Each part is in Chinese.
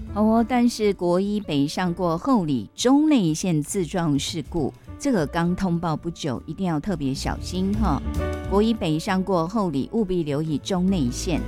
好哦，但是国一北上过后里中内线自撞事故，这个刚通报不久，一定要特别小心哈。国一北上过后里，务必留意中内线。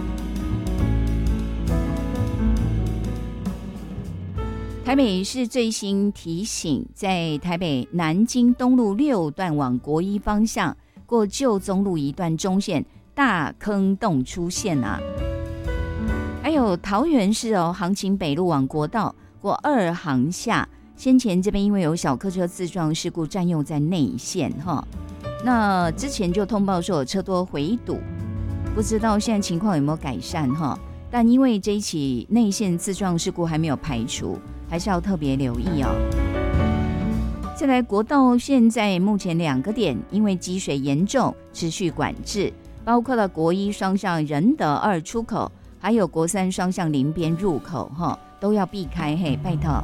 台北市最新提醒，在台北南京东路6段往国一方向过旧宗路一段中线大坑洞出现啊。还有桃园市杭勤北路往国道过2航下，先前这边因为有小客车自撞事故占用在内线哈，那之前就通报说有车多回堵，不知道现在情况有没有改善哈？但因为这一起内线自撞事故还没有排除，还是要特别留意哦。再来，国道现在目前2个点因为积水严重持续管制，包括了国一双向仁德2出口，还有国3双向林边入口都要避开，嘿，拜托。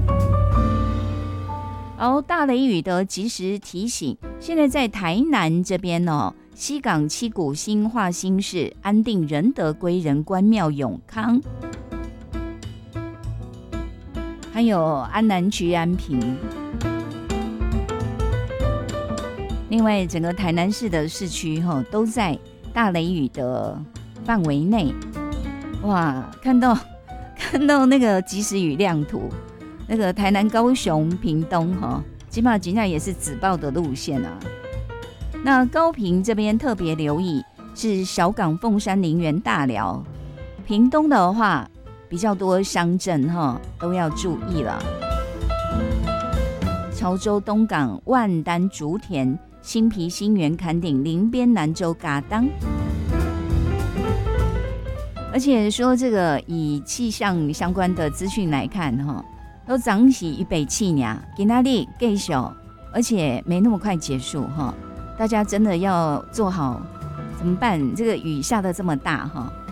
好，大雷雨的及时提醒，现在在台南这边西港七股新化新市安定仁德归仁关庙永康，还有安南区安平。另外整个台南市的市区都在大雷雨的范围内。哇，看到那个即时雨量图，那个台南高雄屏东基本上也是紫爆的路线啊。那高屏这边特别留意是小港凤山林园大寮，屏东的话比较多乡镇都要注意了。潮州东港万丹竹田新皮新园坎顶林边南州嘎当。而且说这个以气象相关的资讯来看都涨起预备气呢，今天日继续，而且没那么快结束大家真的要做好怎么办？这个雨下得这么大